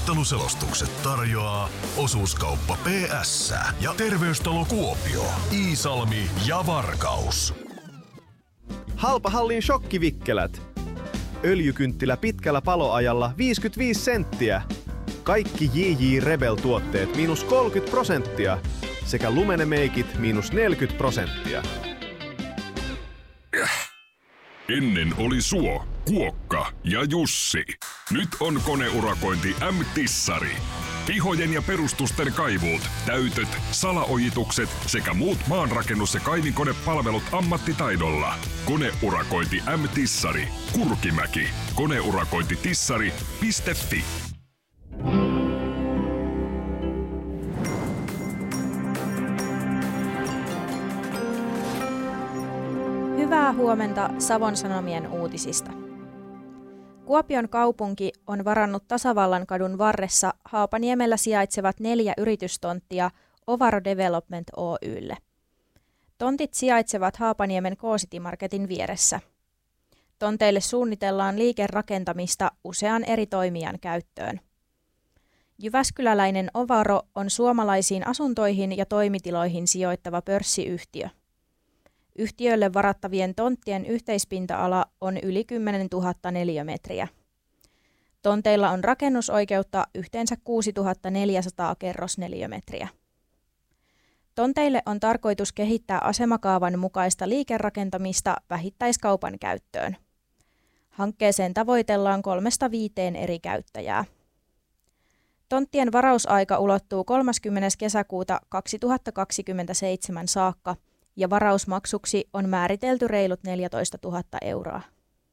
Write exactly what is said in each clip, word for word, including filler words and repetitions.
Otteluselostukset tarjoaa Osuuskauppa P S ja Terveystalo Kuopio, Iisalmi ja Varkaus. Halpahallin shokkivikkelät. Öljykynttilä pitkällä paloajalla viisikymmentäviisi senttiä. Kaikki J J Rebel-tuotteet miinus kolmekymmentä prosenttia. Sekä Lumene-meikit miinus neljäkymmentä prosenttia. Ennen oli Suo, Kuokka ja Jussi. Nyt on koneurakointi M-Tissari. Pihojen ja perustusten kaivuut, täytöt, salaojitukset sekä muut maanrakennus- ja kaivinkonepalvelut ammattitaidolla. Koneurakointi M-Tissari. Kurkimäki. Koneurakointitissari piste fi. Hyvää huomenta Savon Sanomien uutisista. Kuopion kaupunki on varannut Tasavallankadun varressa Haapaniemellä sijaitsevat neljä yritystonttia Ovaro Development Oy:lle. Tontit sijaitsevat Haapaniemen K-City Marketin vieressä. Tonteille suunnitellaan liikerakentamista usean eri toimijan käyttöön. Jyväskyläläinen Ovaro on suomalaisiin asuntoihin ja toimitiloihin sijoittava pörssiyhtiö. Yhtiölle varattavien tonttien yhteispinta-ala on yli kymmenen tuhatta neliömetriä. Tonteilla on rakennusoikeutta yhteensä kuusituhatta neljäsataa kerrosneliömetriä. Tonteille on tarkoitus kehittää asemakaavan mukaista liikerakentamista vähittäiskaupan käyttöön. Hankkeeseen tavoitellaan kolmesta viiteen eri käyttäjää. Tonttien varausaika ulottuu kolmaskymmenes kesäkuuta kaksituhattakaksikymmentäseitsemän saakka ja varausmaksuksi on määritelty reilut neljätoistatuhatta euroa.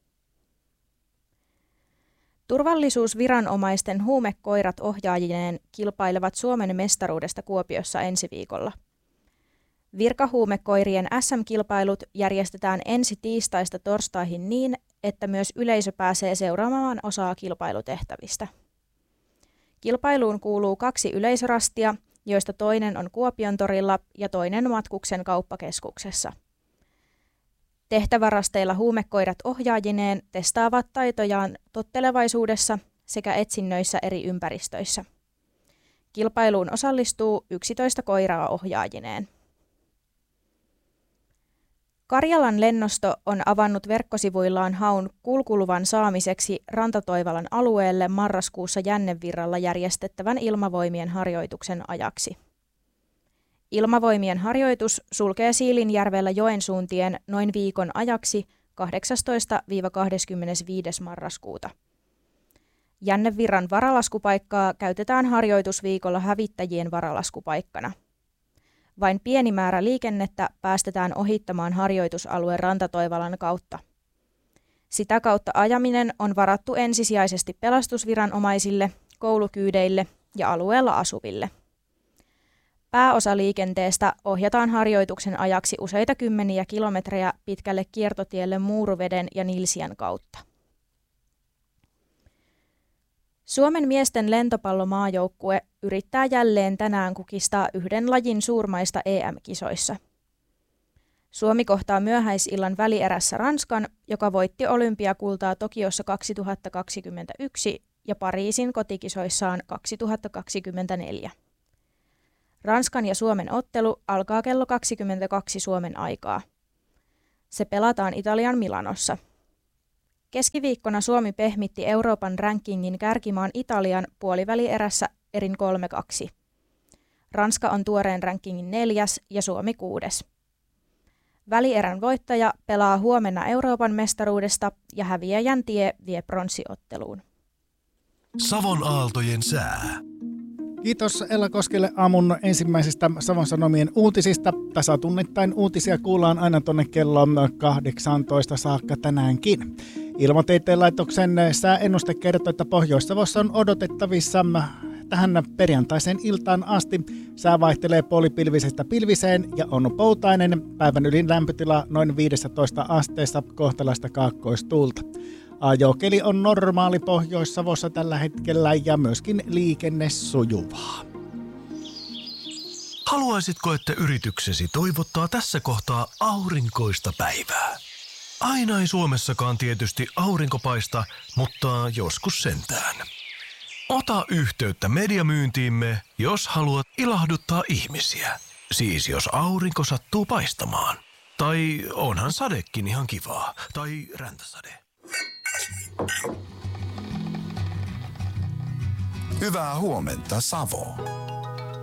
Turvallisuusviranomaisten huumekoirat ohjaajineen kilpailevat Suomen mestaruudesta Kuopiossa ensi viikolla. Virkahuumekoirien S M-kilpailut järjestetään ensi tiistaista torstaihin niin, että myös yleisö pääsee seuraamaan osaa kilpailutehtävistä. Kilpailuun kuuluu kaksi yleisörastia, joista toinen on Kuopion torilla ja toinen Matkuksen kauppakeskuksessa. Tehtävärasteilla huumekoirat ohjaajineen testaavat taitojaan tottelevaisuudessa sekä etsinnöissä eri ympäristöissä. Kilpailuun osallistuu yksitoista koiraa ohjaajineen. Karjalan lennosto on avannut verkkosivuillaan haun kulkuluvan saamiseksi Rantatoivalan alueelle marraskuussa Jännevirralla järjestettävän ilmavoimien harjoituksen ajaksi. Ilmavoimien harjoitus sulkee Siilinjärvellä Joensuuntien noin viikon ajaksi kahdeksastoista kahdeskymmenesviides marraskuuta. Jännevirran varalaskupaikkaa käytetään harjoitusviikolla hävittäjien varalaskupaikkana. Vain pieni määrä liikennettä päästetään ohittamaan harjoitusalueen Rantatoivalan kautta. Sitä kautta ajaminen on varattu ensisijaisesti pelastusviranomaisille, koulukyydeille ja alueella asuville. Pääosa liikenteestä ohjataan harjoituksen ajaksi useita kymmeniä kilometrejä pitkälle kiertotielle Muuruveden ja Nilsiän kautta. Suomen miesten lentopallomaajoukkue yrittää jälleen tänään kukistaa yhden lajin suurmaista E M-kisoissa. Suomi kohtaa myöhäisillan välierässä Ranskan, joka voitti olympiakultaa Tokiossa kaksituhattakaksikymmentäyksi ja Pariisin kotikisoissaan kaksituhattakaksikymmentäneljä. Ranskan ja Suomen ottelu alkaa kello kaksikymmentäkaksi Suomen aikaa. Se pelataan Italian Milanossa. Keskiviikkona Suomi pehmitti Euroopan rankingin kärkimaan Italian puolivälierässä erin kolme kaksi. Ranska on tuoreen rankingin neljäs ja Suomi kuudes. Välierän voittaja pelaa huomenna Euroopan mestaruudesta ja häviäjän tie vie pronssiotteluun. Savon aaltojen sää. Kiitos Ella Koskelle aamun ensimmäisistä Savon Sanomien uutisista. Tasatunnittain uutisia kuullaan aina tuonne kello kahdeksantoista saakka tänäänkin. Ilmatieteen laitoksen sääennuste kertoo, että Pohjois-Savossa on odotettavissa tähän perjantaiseen iltaan asti. Sää vaihtelee puolipilvisestä pilviseen ja on poutainen. Päivän ylin lämpötila noin viisitoista asteessa, kohtalaista kaakkoistuulta. Ajokeli on normaali Pohjois-Savossa tällä hetkellä ja myöskin liikenne sujuvaa. Haluaisitko, että yrityksesi toivottaa tässä kohtaa aurinkoista päivää? Aina ei Suomessakaan tietysti aurinko paista, mutta joskus sentään. Ota yhteyttä mediamyyntiimme, jos haluat ilahduttaa ihmisiä. Siis jos aurinko sattuu paistamaan. Tai onhan sadekin ihan kivaa. Tai räntäsade. Hyvää huomenta, Savo.